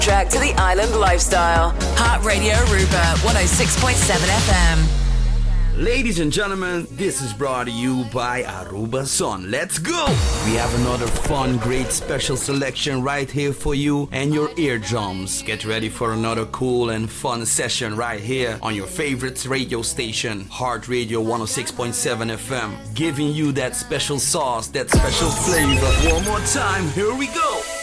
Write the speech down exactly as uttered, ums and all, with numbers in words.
Track to the island lifestyle. Hot Radio Aruba, one oh six point seven F M. Ladies and gentlemen, this is brought to you by Aruba Sun. Let's go! We have another fun, great special selection right here for you and your eardrums. Get ready for another cool and fun session right here on your favorite radio station, Heart Radio one oh six point seven F M. Giving you that special sauce, that special flavor. One more time, here we go!